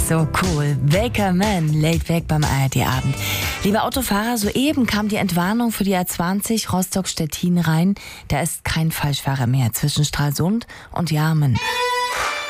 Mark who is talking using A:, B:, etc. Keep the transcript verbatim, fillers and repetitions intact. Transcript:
A: So cool. Baker Man, laid back beim A R D-Abend. Lieber Autofahrer, soeben kam die Entwarnung für die A zwanzig Rostock-Stettin rein. Da ist kein Falschfahrer mehr zwischen Stralsund und Jarmen.